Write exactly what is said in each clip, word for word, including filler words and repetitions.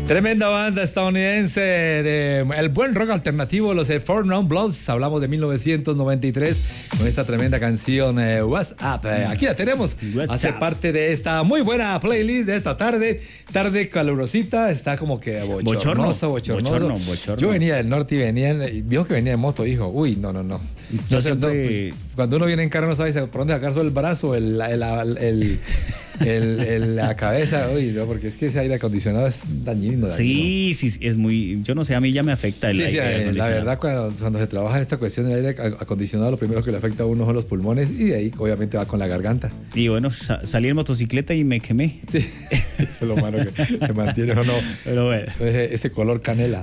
Tremenda banda estadounidense de el buen rock alternativo, los de Four Non Blondes. Hablamos de mil novecientos noventa y tres con esta tremenda canción eh, What's Up. Eh, aquí la tenemos. What's Hace up? parte de esta muy buena playlist de esta tarde. Tarde calurosita, está como que bochornoso, bochornoso. Bochorno, bochorno. Yo venía del norte y venía, en- vio que venía en moto, dijo, uy, no, no, no. Yo No sé, no, siempre- pues, cuando uno viene en carro no sabe por dónde sacar solo el brazo, el, el, el, el, el- el- la cabeza, uy, no, porque es que ese aire acondicionado es dañino. dañino. Sí, sí, sí, es muy. Yo no sé, a mí ya me afecta el Sí, sí, aire eh, la acondicionado. verdad, cuando, cuando se trabaja en esta cuestión del aire ac- acondicionado, lo primero que le afecta a uno son los pulmones y de ahí, obviamente, va con la garganta. Y bueno, sa- salí en motocicleta y me quemé. Sí, eso es lo malo que se mantiene o no. Pero bueno, Ese, ese color canela.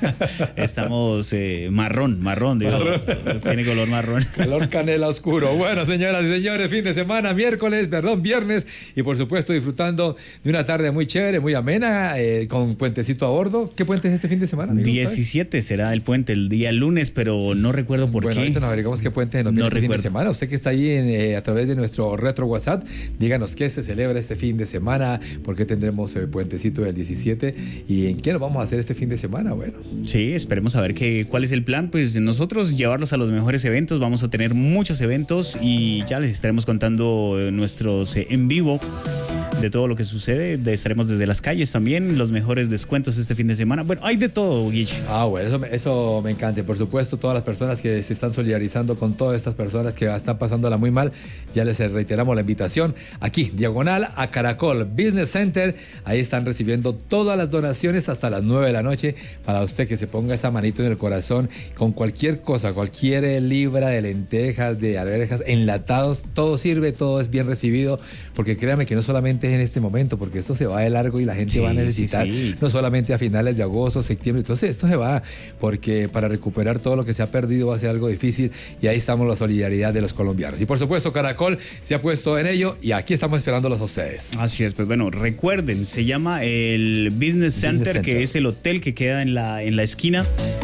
estamos eh, marrón, marrón, digo. Tiene color marrón. Color canela oscuro. Bueno, señoras y señores, fin de semana, miércoles, perdón, viernes, y por supuesto disfrutando de una tarde muy chévere, muy amena, eh, con puentecito a bordo. ¿Qué puente es este fin de semana, amigo? ¿Sabes? diecisiete será el puente el día lunes, pero no recuerdo por Bueno, qué. ahorita nos averiguamos qué puente nos viene No este fin de recuerdo. semana. Usted que está ahí en, eh, a través de nuestro retro WhatsApp, díganos qué se celebra este fin de semana, por qué tendremos el puentecito del diecisiete y en qué lo vamos a hacer este fin de semana. Bueno, Sí, esperemos a ver qué, cuál es el plan. Pues nosotros llevarlos a los mejores eventos. Vamos a tener muchos eventos y ya les estaremos contando eh, nuestros eh, en vivo de todo lo que sucede. De- estaremos desde las calles también, los mejores descuentos este fin de semana. Bueno, hay de todo, Guille. ah, bueno, eso, me- eso me encanta. Y por supuesto, todas las personas que se están solidarizando con todas estas personas que están pasándola muy mal, ya les reiteramos la invitación. Aquí, diagonal a Caracol Business Center, ahí están recibiendo todas las donaciones hasta las nueve de la noche para usted que se ponga esa manito en el corazón con cualquier cosa, cualquier eh, libra de lentejas, de alberjas, enlatados, todo sirve, todo es bien recibido, porque créame que no solamente es en este momento, porque esto se va de largo y la gente Sí, va a sí, necesitar sí. no solamente a finales de agosto, septiembre, entonces esto se va, porque para recuperar todo lo que se ha perdido va a ser algo difícil y ahí estamos la solidaridad de los colombianos. Y por supuesto Caracol se ha puesto en ello y aquí estamos esperándolos a ustedes. Así es, pues bueno, recuerden, se llama el Business Center, Center. que es el hotel que queda en la, en la esquina